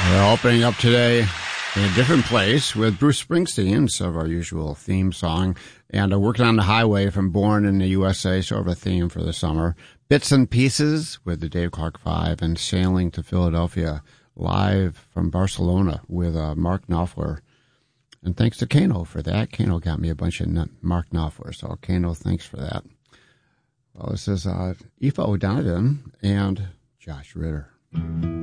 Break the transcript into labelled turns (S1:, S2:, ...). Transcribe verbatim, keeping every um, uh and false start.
S1: We're opening up today in a different place with Bruce Springsteen instead of our usual theme song. And uh, Working on the Highway from Born in the U S A, sort of a theme for the summer. Bits and Pieces with the Dave Clark Five, and Sailing to Philadelphia live from Barcelona with uh, Mark Knopfler. And thanks to Kano for that. Kano got me a bunch of Mark Knopfler, so Kano, thanks for that. Well, this is uh, Aoife O'Donovan and Josh Ritter.